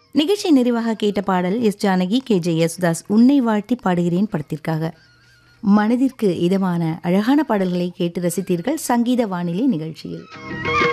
நிகழ்ச்சி நிறைவாக கேட்ட பாடல் எஸ் ஜானகி KJ யேசுதாஸ் உன்னை வாழ்த்தி பாடுகிறேன் படத்திற்காக. மனதிற்கு இதமான அழகான பாடல்களை கேட்டு ரசித்தீர்கள் சங்கீத வானிலை நிகழ்ச்சியில்.